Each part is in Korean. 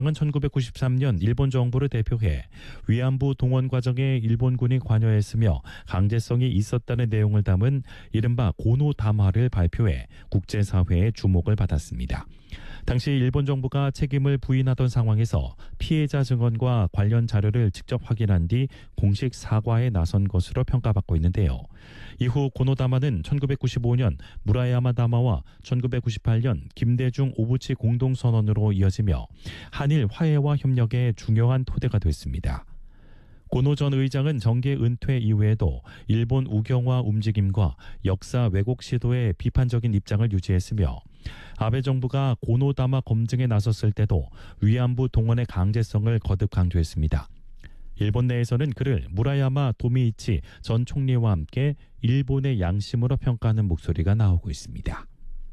은 1993년 일본 정부를 대표해 위안부 동원 과정에 일본군이 관여했으며 강제성이 있었다는 내용을 담은 이른바 고노담화를 발표해 국제사회의 주목을 받았습니다. 당시 일본 정부가 책임을 부인하던 상황에서 피해자 증언과 관련 자료를 직접 확인한 뒤 공식 사과에 나선 것으로 평가받고 있는데요. 이후 고노담화는 1995년 무라야마 담화와 1998년 김대중 오부치 공동선언으로 이어지며 한일 화해와 협력의 중요한 토대가 됐습니다. 고노 전 의장은 정계 은퇴 이후에도 일본 우경화 움직임과 역사 왜곡 시도에 비판적인 입장을 유지했으며 아베 정부가 고노담화 검증에 나섰을 때도 위안부 동원의 강제성을 거듭 강조했습니다. 일본 내에서는 그를 무라야마 도미이치 전 총리와 함께 일본의 양심으로 평가하는 목소리가 나오고 있습니다.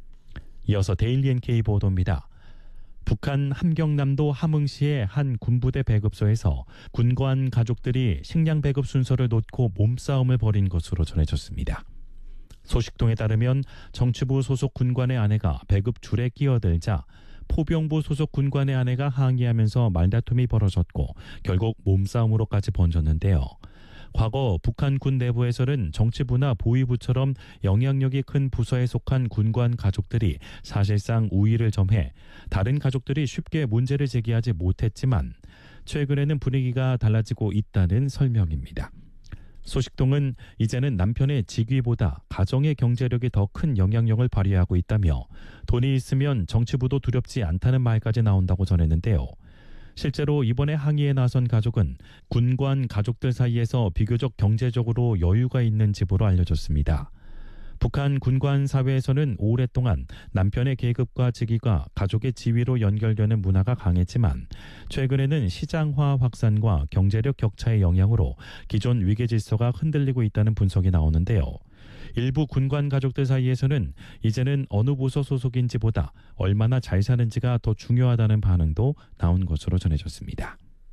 이어서 데일리 NK 보도입니다. 북한 함경남도 함흥시의 한 군부대 배급소에서 군관 가족들이 식량 배급 순서를 놓고 몸싸움을 벌인 것으로 전해졌습니다. 소식통에 따르면 정치부 소속 군관의 아내가 배급 줄에 끼어들자 포병부 소속 군관의 아내가 항의하면서 말다툼이 벌어졌고 결국 몸싸움으로까지 번졌는데요. 과거 북한 군 내부에서는 정치부나 보위부처럼 영향력이 큰 부서에 속한 군관 가족들이 사실상 우위를 점해 다른 가족들이 쉽게 문제를 제기하지 못했지만 최근에는 분위기가 달라지고 있다는 설명입니다. 소식통은 이제는 남편의 직위보다 가정의 경제력이 더 큰 영향력을 발휘하고 있다며 돈이 있으면 정치부도 두렵지 않다는 말까지 나온다고 전했는데요. 실제로 이번에 항의에 나선 가족은 군관 가족들 사이에서 비교적 경제적으로 여유가 있는 집으로 알려졌습니다. 북한 군관 사회에서는 오랫동안 남편의 계급과 직위가 가족의 지위로 연결되는 문화가 강했지만 최근에는 시장화 확산과 경제력 격차의 영향으로 기존 위계 질서가 흔들리고 있다는 분석이 나오는데요. 일부 군관 가족들 사이에서는 이제는 어느 부서 소속인지보다 얼마나 잘 사는지가 더 중요하다는 반응도 나온 것으로 전해졌습니다.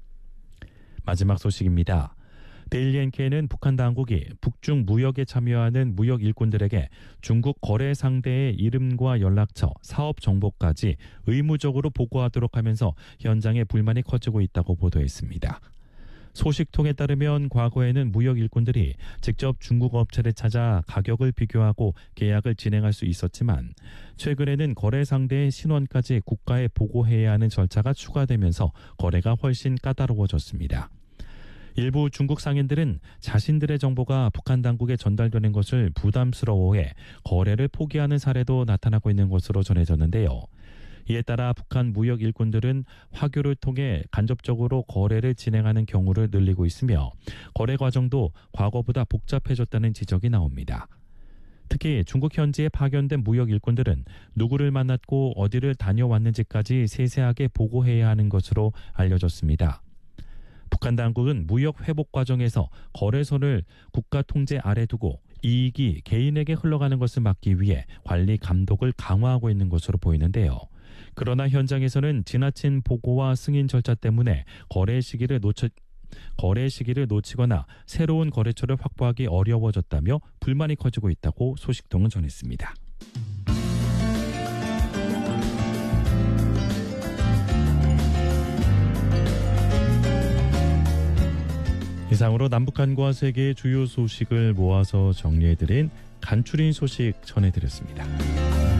마지막 소식입니다. 데일리 NK는 북한 당국이 북중 무역에 참여하는 무역 일꾼들에게 중국 거래 상대의 이름과 연락처, 사업 정보까지 의무적으로 보고하도록 하면서 현장에 불만이 커지고 있다고 보도했습니다. 소식통에 따르면 과거에는 무역 일꾼들이 직접 중국 업체를 찾아 가격을 비교하고 계약을 진행할 수 있었지만 최근에는 거래 상대의 신원까지 국가에 보고해야 하는 절차가 추가되면서 거래가 훨씬 까다로워졌습니다. 일부 중국 상인들은 자신들의 정보가 북한 당국에 전달되는 것을 부담스러워해 거래를 포기하는 사례도 나타나고 있는 것으로 전해졌는데요. 이에 따라 북한 무역 일꾼들은 화교를 통해 간접적으로 거래를 진행하는 경우를 늘리고 있으며 거래 과정도 과거보다 복잡해졌다는 지적이 나옵니다. 특히 중국 현지에 파견된 무역 일꾼들은 누구를 만났고 어디를 다녀왔는지까지 세세하게 보고해야 하는 것으로 알려졌습니다. 북한 당국은 무역 회복 과정에서 거래선을 국가 통제 아래 두고 이익이 개인에게 흘러가는 것을 막기 위해 관리 감독을 강화하고 있는 것으로 보이는데요. 그러나 현장에서는 지나친 보고와 승인 절차 때문에 거래 시기를 놓치거나 새로운 거래처를 확보하기 어려워졌다며 불만이 커지고 있다고 소식통은 전했습니다. 이상으로 남북한과 세계의 주요 소식을 모아서 정리해드린 간추린 소식 전해드렸습니다.